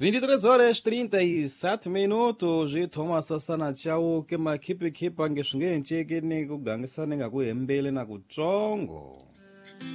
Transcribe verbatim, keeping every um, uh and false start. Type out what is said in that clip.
vinte e três horas trinta e sete minutos zithoma sasana chawo ke makhipi-khipa ngeswingenci kini kugangisane ngakuyembele na kutsongo